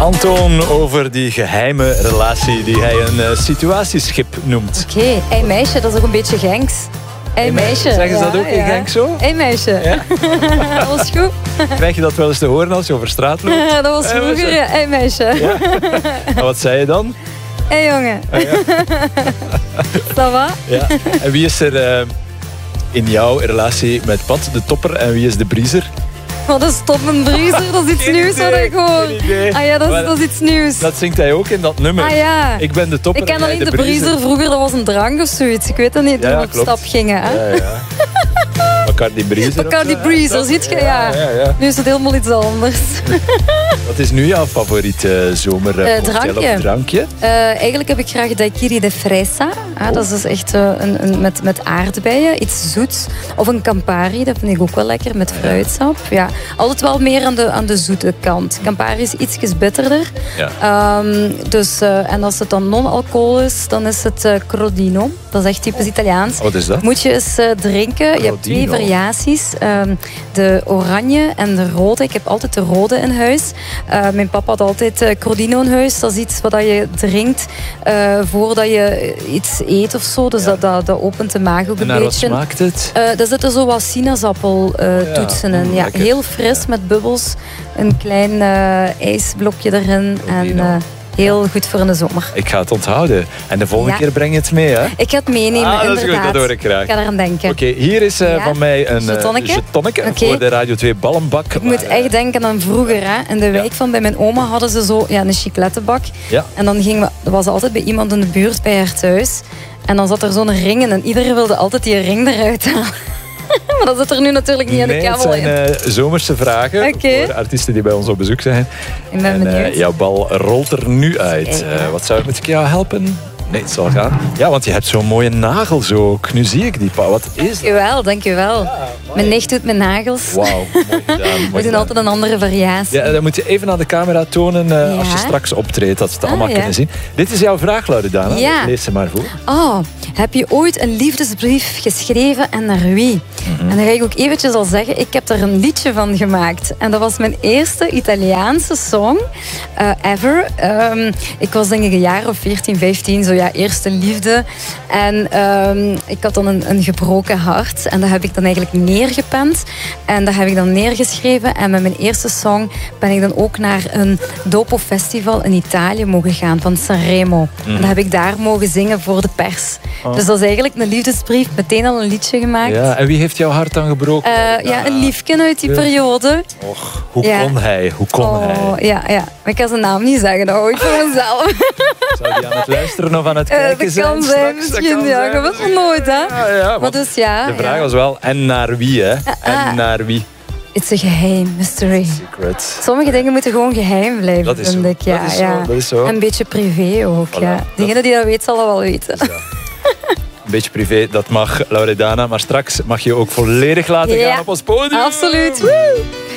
Anton over die geheime relatie die hij een situatieschip noemt. Oké, hey meisje, dat is ook een beetje Genks. Hey meisje. Zeggen ze dat ook in Genk zo? Hey meisje. Ja. Dat was goed. Krijg je dat wel eens te horen als je over straat loopt? Dat was vroeger, ja. Hey meisje. Ja. En wat zei je dan? Hey jongen. Ah, ja. Ça va? Ja. En wie is er in jouw relatie met Pat, de topper, en wie is de briezer? Wat is top een briezer? Dat is iets nieuws wat ik hoor. Geen idee. Ah ja, dat is iets nieuws. Dat zingt hij ook in dat nummer. Ah ja. Ik ben de topper. Ik ken en jij alleen de briezer. Vroeger, dat was een drank of zoiets. Ik weet dat niet, toen we op stap gingen. Hè? Ja, ja. Bacardi Breezer. Bacardi Breezer, ziet je? Ja. Nu is het helemaal iets anders. Wat is nu jouw favoriete zomerdrankje? Eigenlijk heb ik graag daiquiri de fresa. Dat is dus echt met aardbeien, iets zoets. Of een Campari, dat vind ik ook wel lekker, met fruitsap. Ja. Altijd wel meer aan de zoete kant. Campari is ietsjes bitterder. Ja. En als het dan non-alcohol is, dan is het Crodino. Dat is echt typisch Italiaans. Wat is dat? Moet je eens drinken. Crodino. Je hebt twee variaties. De oranje en de rode. Ik heb altijd de rode in huis. Mijn papa had altijd Crodino in huis. Dat is iets wat je drinkt voordat je iets eet of zo. Dus dat opent de maag ook een beetje. En wat smaakt het? Daar zitten zo wat sinaasappeltoetsen in. Ja, heel fris met bubbels. Een klein ijsblokje erin. Crodino. En heel goed voor in de zomer. Ik ga het onthouden. En de volgende keer breng je het mee, hè? Ik ga het meenemen, dat inderdaad. is goed, dat hoor ik graag. Ik ga eraan denken. Oké, hier is van mij een jetonneke voor de Radio 2 ballenbak. Ik moet echt denken aan vroeger. Hè. In de wijk van bij mijn oma hadden ze zo een chiclettenbak. Ja. En dan was altijd bij iemand in de buurt bij haar thuis. En dan zat er zo'n ring in en iedereen wilde altijd die ring eruit halen. Maar dat zit er nu natuurlijk niet in de kabel in. Het zijn zomerse vragen voor artiesten die bij ons op bezoek zijn. Ik ben benieuwd. Jouw bal rolt er nu uit. Wat zou ik met jou helpen? Nee, het zal gaan. Ja, want je hebt zo'n mooie nagels ook. Nu zie ik die. Wat is dat? Dank je wel. Ja, mijn nicht doet mijn nagels. Wauw, mooi gedaan. We doen altijd een andere variatie. Ja, dat moet je even aan de camera tonen als je straks optreedt. Dat ze het allemaal kunnen zien. Dit is jouw vraag, Loredana. Ja. Lees ze maar voor. Heb je ooit een liefdesbrief geschreven en naar wie? En dan ga ik ook eventjes al zeggen, ik heb er een liedje van gemaakt. En dat was mijn eerste Italiaanse song ever. Ik was denk ik een jaar of 14, 15, zo eerste liefde. En ik had dan een gebroken hart. En dat heb ik dan eigenlijk neergepend. En dat heb ik dan neergeschreven. En met mijn eerste song ben ik dan ook naar een Dopo Festival in Italië mogen gaan, van Sanremo. En dat heb ik daar mogen zingen voor de pers. Dus dat is eigenlijk een liefdesbrief, meteen al een liedje gemaakt. Ja, en wie heeft jouw hart dan gebroken? Een liefje uit die periode. Och, hoe kon hij? Hoe kon hij? Ja. Maar ik kan zijn naam niet zeggen, dat hou ik voor mezelf. Zou die aan het luisteren of aan het kijken zijn? Dat kan zijn misschien, ja. Je weet het nooit, hè. Ja, maar dus, de vraag was wel, en naar wie, hè? En naar wie? Het is een geheim, mystery. Secret. Sommige dingen moeten gewoon geheim blijven, vind ik. Ja, dat is zo. En een beetje privé ook, ja. Degene die dat weet, zal dat wel weten. Een beetje privé, dat mag, Loredana. Maar straks mag je ook volledig laten gaan op ons podium. Absoluut. Woe!